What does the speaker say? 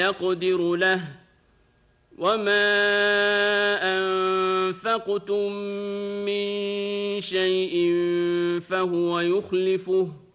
يقدر له وما أنفقتم من شيء فهو يخلفه